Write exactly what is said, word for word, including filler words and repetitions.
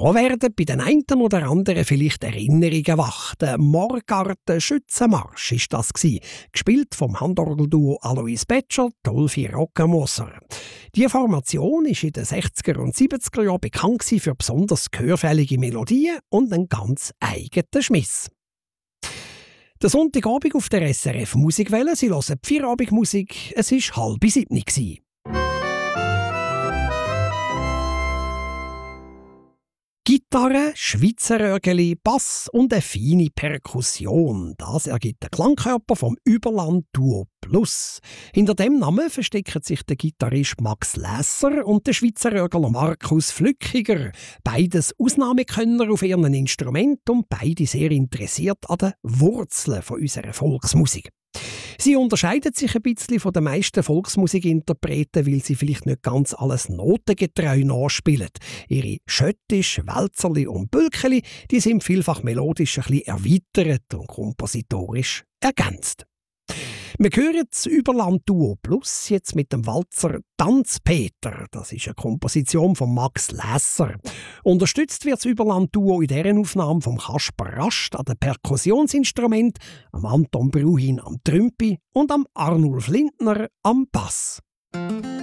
Da werden bei den einen oder anderen vielleicht Erinnerungen wach. Der Morgarten Schützenmarsch war das gsi, gespielt vom Handorgelduo Alois Betscher, Dolphy Rockenmoser. Die Formation ist in den sechziger und siebziger Jahren bekannt gsi für besonders gehörfällige Melodien und einen ganz eigenen Schmiss. Der Sonntagabend auf der S R F Musikwelle, Sie hören die Feierabendmusik, es war halb sieben gsi. Gitarre, Schweizer Örgeli, Bass und eine feine Perkussion. Das ergibt den Klangkörper vom Überland Duo Plus. Hinter dem Namen verstecken sich der Gitarrist Max Lässer und der Schweizer Örgler Markus Flückiger. Beides Ausnahmekönner auf ihren Instrumenten und beide sehr interessiert an den Wurzeln von unserer Volksmusik. Sie unterscheiden sich ein bisschen von den meisten Volksmusikinterpreten, weil sie vielleicht nicht ganz alles notengetreu nachspielen. Ihre Schöttisch, Wälzerli und Bülkeli, die sind vielfach melodisch ein bisschen erweitert und kompositorisch ergänzt. Wir hören das Überland-Duo Plus jetzt mit dem Walzer Tanzpeter. Das ist eine Komposition von Max Lässer. Unterstützt wird das Überland-Duo in deren Aufnahme vom Kasper Rast an den Perkussionsinstrument, am Anton Bruhin am Trümpi und am Arnulf Lindner am Bass.